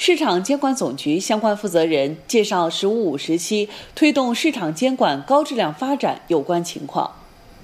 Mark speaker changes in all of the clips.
Speaker 1: 市场监管总局相关负责人介绍“十五五”时期推动市场监管高质量发展有关情况。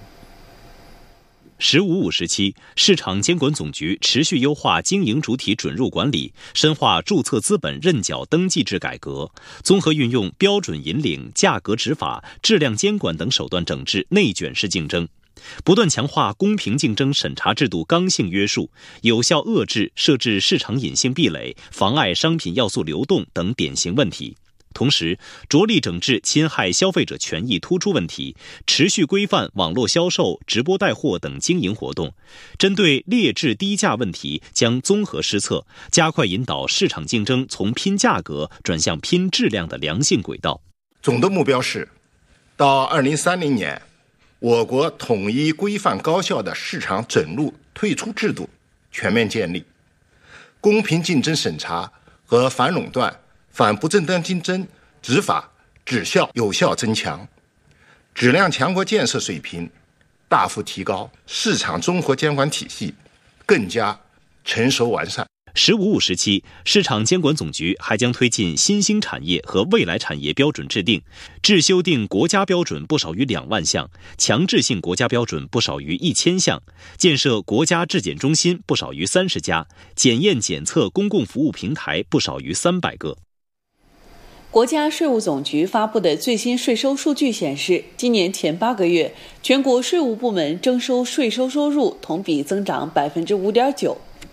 Speaker 2: “十五五”时期，市场监管总局持续优化经营主体准入管理，深化注册资本认缴登记制改革，综合运用标准引领、价格执法、质量监管等手段整治内卷式竞争，不断强化公平竞争审查制度刚性约束，有效遏制设置市场隐性壁垒、妨碍商品要素流动等典型问题。同时，着力整治侵害消费者权益突出问题，持续规范网络销售、直播带货等经营活动。针对劣质低价问题，将综合施策，加快引导市场竞争从拼价格转向拼质量的良性轨道。
Speaker 3: 总的目标是，到2030年，我国统一规范高效的市场准入退出制度全面建立，公平竞争审查和反垄断、反不正当竞争执法质效有效增强，质量强国建设水平大幅提高，市场综合监管体系更加成熟完善。
Speaker 2: “十五五”时期，市场监管总局还将推进新兴产业和未来产业标准制定，制修订国家标准不少于2万项，强制性国家标准不少于1000项，建设国家质检中心不少于30家，检验检测公共服务平台不少于300个。
Speaker 1: 国家税务总局发布的最新税收数据显示，今年前8个月，全国税务部门征收税收收入同比增长 5.9%。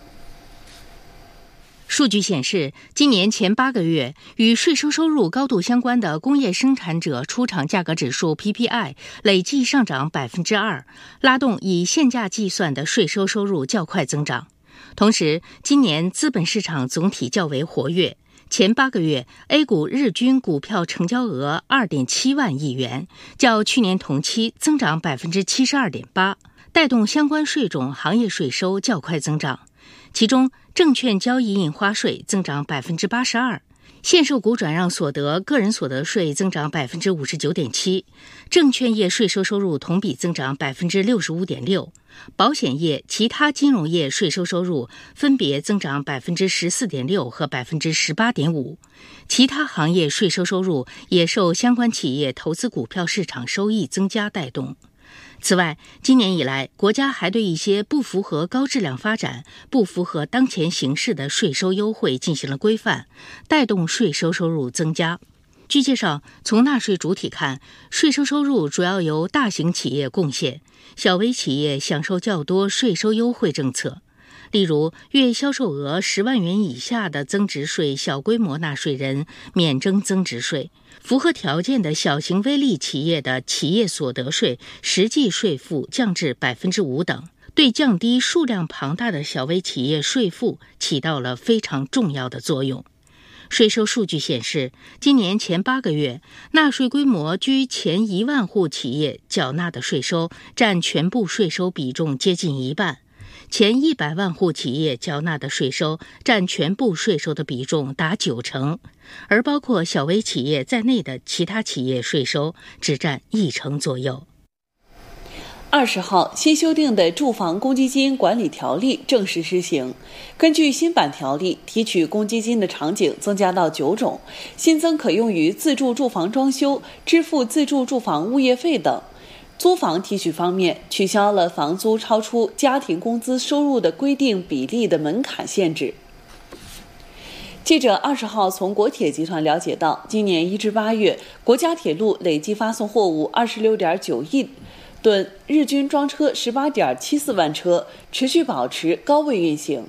Speaker 4: 数据显示，今年前8个月，与税收收入高度相关的工业生产者出厂价格指数 PPI 累计上涨 2%， 拉动以现价计算的税收收入较快增长。同时，今年资本市场总体较为活跃，前8个月 A 股日均股票成交额 2.7万亿元，较去年同期增长 72.8%， 带动相关税种行业税收较快增长。其中，证券交易印花税增长 82%， 限售股转让所得个人所得税增长 59.7%， 证券业税收收入同比增长 65.6%， 保险业、其他金融业税收收入分别增长 14.6% 和 18.5%， 其他行业税收收入也受相关企业投资股票市场收益增加带动。此外，今年以来，国家还对一些不符合高质量发展、不符合当前形势的税收优惠进行了规范，带动税收收入增加。据介绍，从纳税主体看，税收收入主要由大型企业贡献，小微企业享受较多税收优惠政策。例如，月销售额10万元以下的增值税小规模纳税人免征增值税，符合条件的小型微利企业的企业所得税实际税负降至 5% 等，对降低数量庞大的小微企业税负起到了非常重要的作用。税收数据显示，今年前8个月，纳税规模居前1万户企业缴纳的税收占全部税收比重接近1半，前100万户企业缴纳的税收占全部税收的比重达90%，而包括小微企业在内的其他企业税收只占1%左右。
Speaker 1: 20号，新修订的住房公积金管理条例正式施行。根据新版条例，提取公积金的场景增加到9种，新增可用于自住住房装修、支付自住住房物业费等。租房提取方面，取消了房租超出家庭工资收入的规定比例的门槛限制。记者20号从国铁集团了解到，今年1至8月，国家铁路累计发送货物 26.9 亿吨，日均装车 18.74 万车，持续保持高位运行。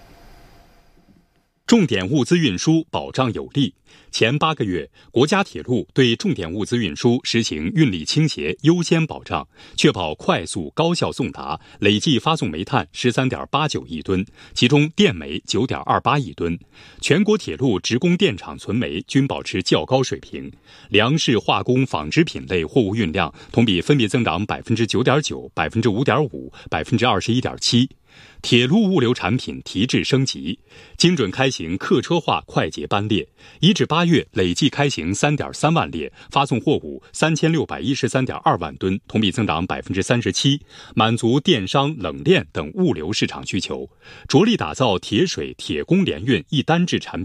Speaker 5: 重点物资运输保障有力。前8个月，国家铁路对重点物资运输实行运力倾斜优先保障，确保快速高效送达，累计发送煤炭 13.89 亿吨，其中电煤 9.28 亿吨。全国铁路职工电厂存煤均保持较高水平。粮食、化工、纺织品类货物运量同比分别增长 9.9%、5.5%、21.7%。铁路物流产品提质升级，精准开行客车化快捷班列。1至8月累计开行 3.3 万列，发送货物 3613.2 万吨，同比增长 37%， 满足电商、冷链等物流市场需求。着力打造铁水、铁工联运一单制产